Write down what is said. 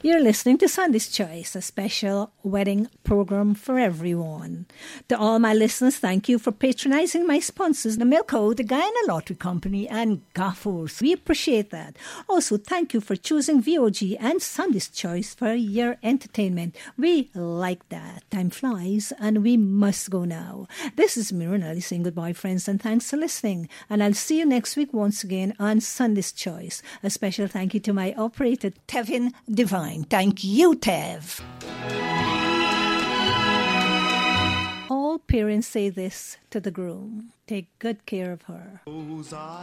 You're listening to Sunday's Choice, a special wedding program for everyone. To all my listeners, thank you for patronizing my sponsors, the Milko, the Guyana Lottery Company, and Gaffors. We appreciate that. Also, thank you for choosing VOG and Sunday's Choice for your entertainment. We like that. Time flies, and we must go now. This is Miranelli saying goodbye, friends, and thanks for listening. And I'll see you next week once again on Sunday's Choice. A special thank you to my operator, Tevin Divine. Thank you, Tev. All parents say this to the groom. Take good care of her.